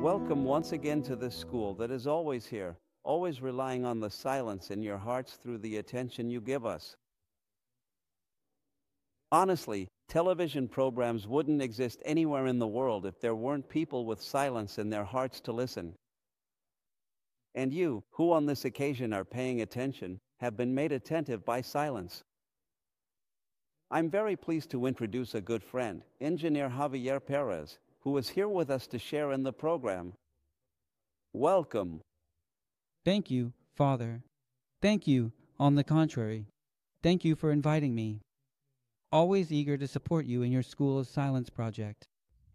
Welcome once again to this school that is always here, always relying on the silence in your hearts through the attention you give us. Honestly, television programs wouldn't exist anywhere in the world if there weren't people with silence in their hearts to listen. And you, who on this occasion are paying attention, have been made attentive by silence. I'm very pleased to introduce a good friend, Engineer Javier Perez, who is here with us to share in the program. Welcome. Thank you, Father. Thank you, on the contrary. Thank you for inviting me. Always eager to support you in your School of Silence project.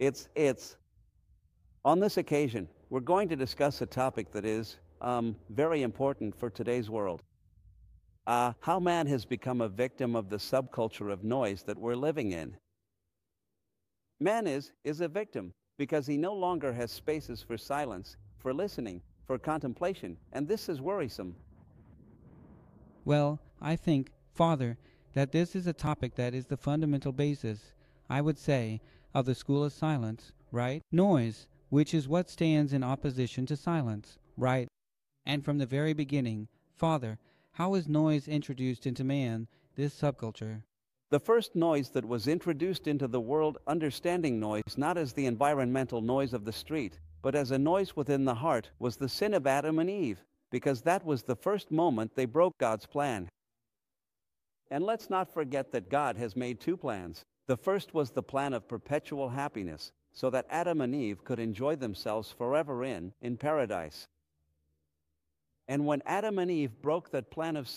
On this occasion, we're going to discuss a topic that is very important for today's world. How man has become a victim of the subculture of noise that we're living in. Man is a victim because he no longer has spaces for silence, for listening, for contemplation, and this is worrisome. Well, I think, Father, that this is a topic that is the fundamental basis, I would say, of the School of Silence, right? Noise, which is what stands in opposition to silence, right? And from the very beginning, Father, how is noise introduced into man, this subculture? The first noise that was introduced into the world, understanding noise not as the environmental noise of the street, but as a noise within the heart, was the sin of Adam and Eve, because that was the first moment they broke God's plan. And let's not forget that God has made two plans. The first was the plan of perpetual happiness, so that Adam and Eve could enjoy themselves forever in paradise. And when Adam and Eve broke that plan of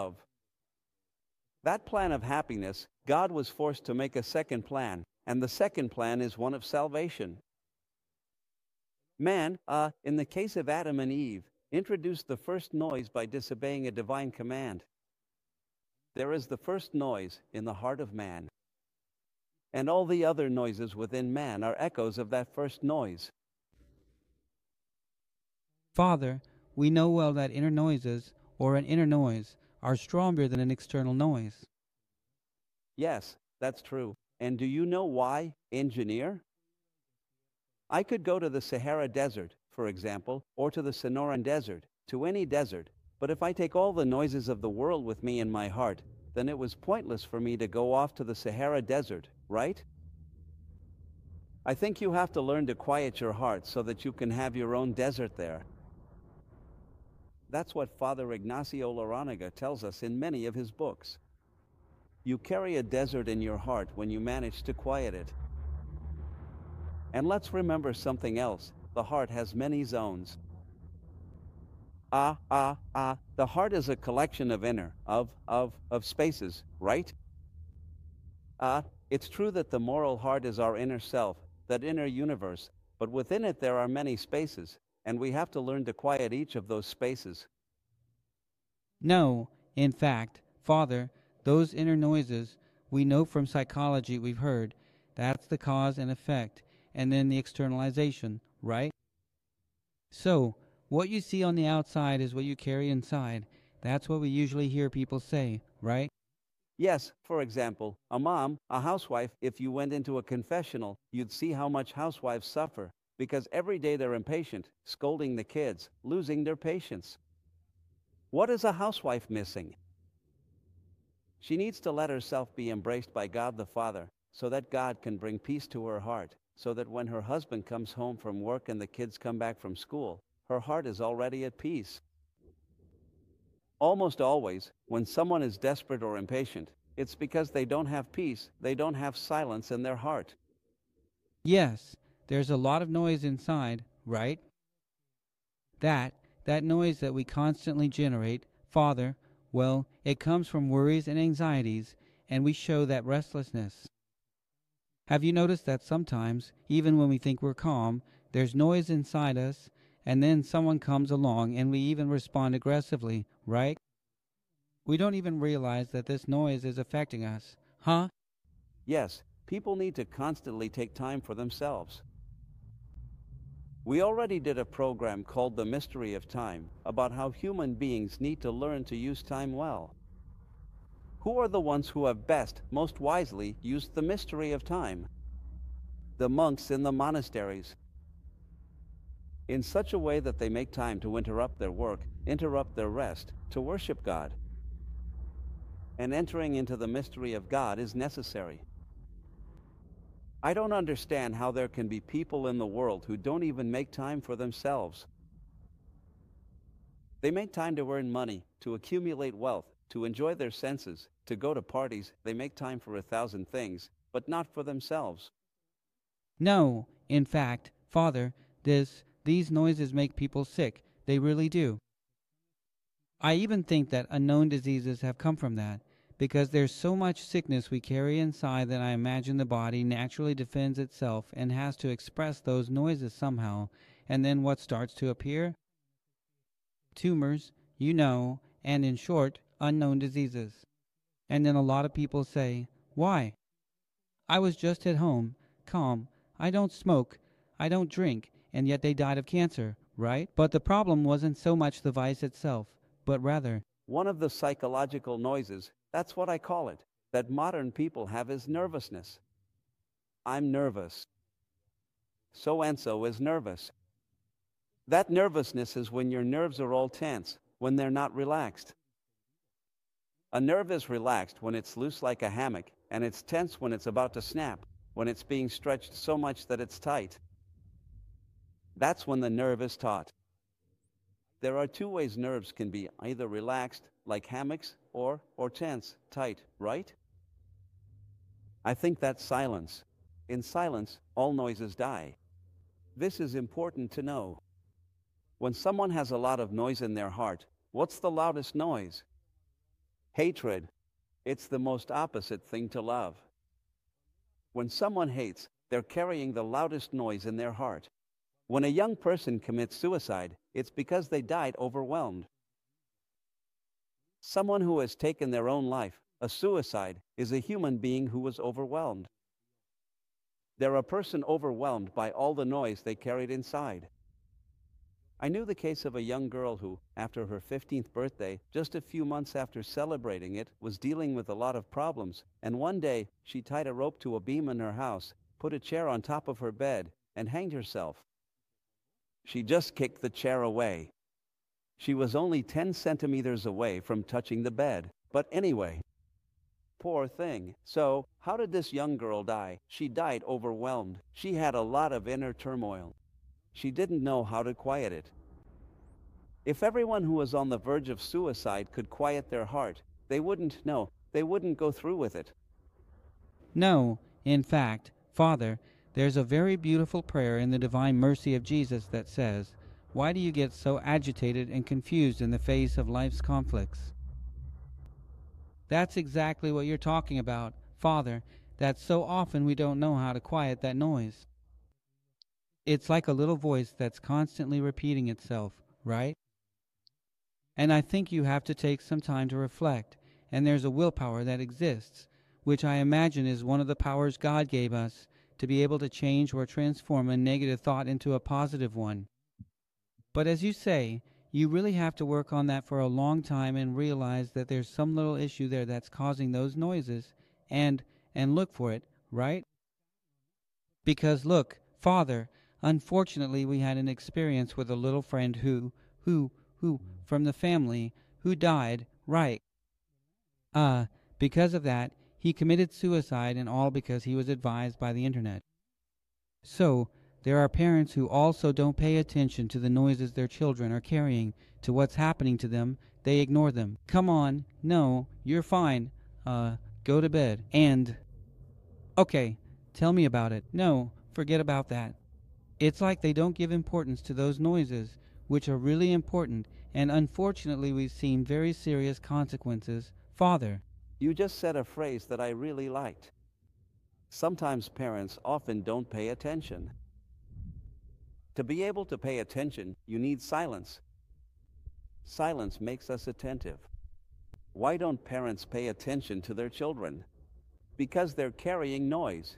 that plan of happiness, God was forced to make a second plan, and the second plan is one of salvation. Man, in the case of Adam and Eve, introduced the first noise by disobeying a divine command. There is the first noise in the heart of man. And all the other noises within man are echoes of that first noise. Father, we know well that inner noises, or an inner noise, are stronger than an external noise. Yes, that's true. And do you know why, engineer? I could go to the Sahara Desert, for example, or to the Sonoran Desert, to any desert, but if I take all the noises of the world with me in my heart, then it was pointless for me to go off to the Sahara Desert, right? I think you have to learn to quiet your heart so that you can have your own desert there. That's what Father Ignacio Larrañaga tells us in many of his books. You carry a desert in your heart when you manage to quiet it. And let's remember something else. The heart has many zones. The heart is a collection of of spaces, right? It's true that the moral heart is our inner self, that inner universe, but within it there are many spaces, and we have to learn to quiet each of those spaces. No, in fact, Father, those inner noises, we know from psychology, we've heard, that's the cause and effect, and then the externalization, right? So, what you see on the outside is what you carry inside. That's what we usually hear people say, right? Yes, for example, a mom, a housewife, if you went into a confessional, you'd see how much housewives suffer, because every day they're impatient, scolding the kids, losing their patience. What is a housewife missing? She needs to let herself be embraced by God the Father, so that God can bring peace to her heart, so that when her husband comes home from work and the kids come back from school, her heart is already at peace. Almost always, when someone is desperate or impatient, it's because they don't have peace, they don't have silence in their heart. Yes, there's a lot of noise inside, right? That noise that we constantly generate, Father, well, it comes from worries and anxieties, and we show that restlessness. Have you noticed that sometimes, even when we think we're calm, there's noise inside us, and then someone comes along and we even respond aggressively, right? We don't even realize that this noise is affecting us, huh? Yes, people need to constantly take time for themselves. We already did a program called The Mystery of Time about how human beings need to learn to use time well. Who are the ones who have best, most wisely used the mystery of time? The monks in the monasteries. in such a way that they make time to interrupt their work, interrupt their rest, to worship God. And entering into the mystery of God is necessary. I don't understand how there can be people in the world who don't even make time for themselves. They make time to earn money, to accumulate wealth, to enjoy their senses, to go to parties. They make time for 1,000 things, but not for themselves. No, in fact, Father, these noises make people sick. They really do. I even think that unknown diseases have come from that, because there's so much sickness we carry inside that I imagine the body naturally defends itself and has to express those noises somehow, and then what starts to appear? Tumors, and in short, unknown diseases. And then a lot of people say, why? I was just at home, calm, I don't smoke, I don't drink, and yet they died of cancer, right? But the problem wasn't so much the vice itself, but rather, one of the psychological noises, that's what I call it, that modern people have is nervousness. I'm nervous. So-and-so is nervous. That nervousness is when your nerves are all tense, when they're not relaxed. A nerve is relaxed when it's loose like a hammock, and it's tense when it's about to snap, when it's being stretched so much that it's tight. That's when the nerve is taut. There are two ways nerves can be either relaxed, like hammocks, or tense, tight, right? I think that's silence. In silence, all noises die. This is important to know. When someone has a lot of noise in their heart, what's the loudest noise? Hatred. It's the most opposite thing to love. When someone hates, they're carrying the loudest noise in their heart. When a young person commits suicide, it's because they died overwhelmed. Someone who has taken their own life, a suicide, is a human being who was overwhelmed. They're a person overwhelmed by all the noise they carried inside. I knew the case of a young girl who, after her 15th birthday, just a few months after celebrating it, was dealing with a lot of problems, and one day she tied a rope to a beam in her house, put a chair on top of her bed, and hanged herself. She just kicked the chair away. She was only 10 centimeters away from touching the bed, but anyway. Poor thing. So, how did this young girl die? She died overwhelmed. She had a lot of inner turmoil. She didn't know how to quiet it. If everyone who was on the verge of suicide could quiet their heart, they wouldn't go through with it. no, in fact, Father, there's a very beautiful prayer in the Divine Mercy of Jesus that says, why do you get so agitated and confused in the face of life's conflicts? That's exactly what you're talking about, Father, that so often we don't know how to quiet that noise. It's like a little voice that's constantly repeating itself, right? And I think you have to take some time to reflect, and there's a willpower that exists, which I imagine is one of the powers God gave us to be able to change or transform a negative thought into a positive one. But as you say, you really have to work on that for a long time and realize that there's some little issue there that's causing those noises and look for it, right? Because look, Father, unfortunately we had an experience with a little friend who from the family, who died, right? Because of that, he committed suicide, and all because he was advised by the internet. So, there are parents who also don't pay attention to the noises their children are carrying, to what's happening to them. They ignore them. Come on, no, you're fine. Go to bed. And, okay, tell me about it. No, forget about that. It's like they don't give importance to those noises, which are really important, and unfortunately we've seen very serious consequences. Father. You just said a phrase that I really liked. Sometimes parents often don't pay attention. To be able to pay attention, you need silence. Silence makes us attentive. Why don't parents pay attention to their children? Because they're carrying noise.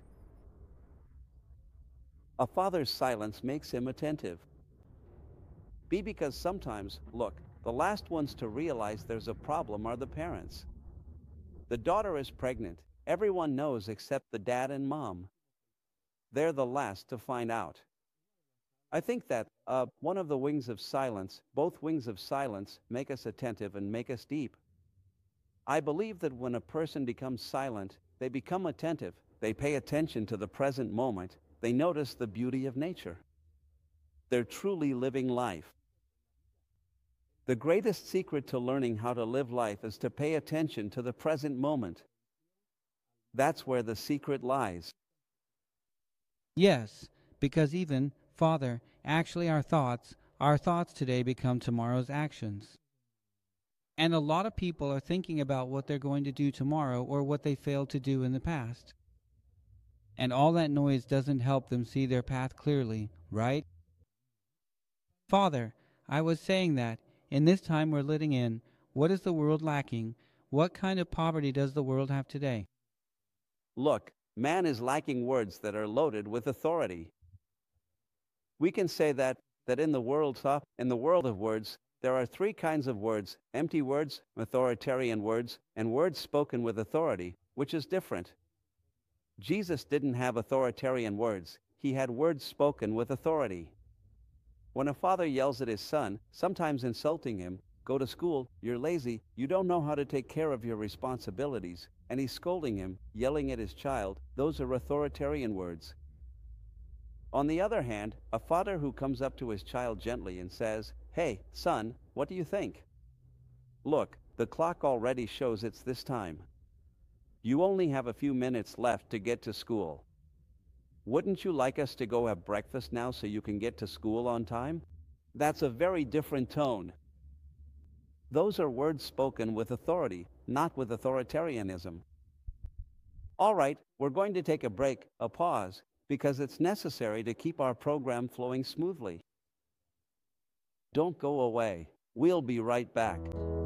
A father's silence makes him attentive. Because sometimes, look, the last ones to realize there's a problem are the parents. The daughter is pregnant. Everyone knows except the dad and mom. They're the last to find out. I think that one of the wings of silence, both wings of silence, make us attentive and make us deep. I believe that when a person becomes silent, they become attentive, they pay attention to the present moment, they notice the beauty of nature. They're truly living life. The greatest secret to learning how to live life is to pay attention to the present moment. That's where the secret lies. Yes, because even, Father, actually our thoughts today become tomorrow's actions. And a lot of people are thinking about what they're going to do tomorrow or what they failed to do in the past. And all that noise doesn't help them see their path clearly, right? Father, I was saying that, in this time we're living in, what is the world lacking? What kind of poverty does the world have today? Look, man is lacking words that are loaded with authority. We can say that in the world of words, there are three kinds of words: empty words, authoritarian words, and words spoken with authority, which is different. Jesus didn't have authoritarian words, he had words spoken with authority. When a father yells at his son, sometimes insulting him, "Go to school, you're lazy, you don't know how to take care of your responsibilities," and he's scolding him, yelling at his child, those are authoritarian words. On the other hand, a father who comes up to his child gently and says, "Hey, son, what do you think? Look, the clock already shows it's this time. You only have a few minutes left to get to school. Wouldn't you like us to go have breakfast now so you can get to school on time?" That's a very different tone. Those are words spoken with authority, not with authoritarianism. All right, we're going to take a break, a pause, because it's necessary to keep our program flowing smoothly. Don't go away. We'll be right back.